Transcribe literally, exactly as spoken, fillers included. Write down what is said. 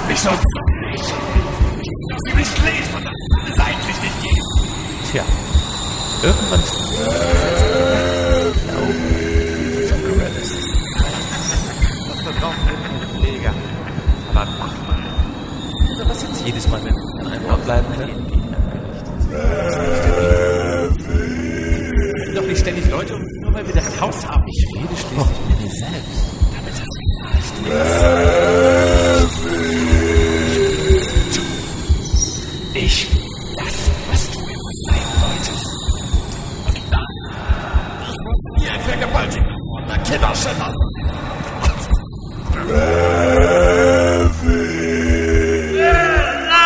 macht mich so zornig. Sie mich lesen und das eigentlich nicht geht. Tja, irgendwann ist es John Corellis. Das verkaufen wir keine Pfleger. Aber mach mal. Oder was jetzt jedes Mal, wenn wir an einem Ort bleiben können? Doch nicht ständig Leute, nur weil wir das Haus haben. Ich rede schließlich mit mir selbst. Damit hast du Ich das, was du immer sein wolltest. Und dann, ich wurde wie ein Vergewaltiger und ein Kinderschänder.